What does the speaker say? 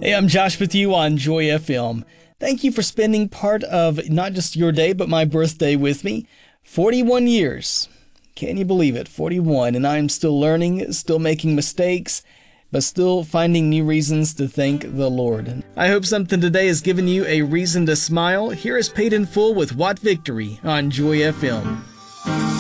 Hey, I'm Josh with you on Joy FM. Thank you for spending part of not just your day, but my birthday with me. 41 years. Can you believe it? 41. And I'm still learning, still making mistakes, but still finding new reasons to thank the Lord. I hope something today has given you a reason to smile. Here is Paid in Full with What Victory on Joy FM.